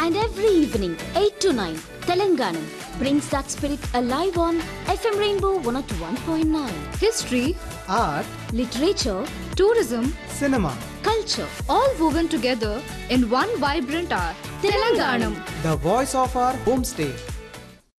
And every evening, 8 to 9, Telanganam brings that spirit alive on FM Rainbow 101.9. History, art, Literature, tourism, cinema. culture, all woven together in one vibrant hour. Telanganam. The voice of our homestay.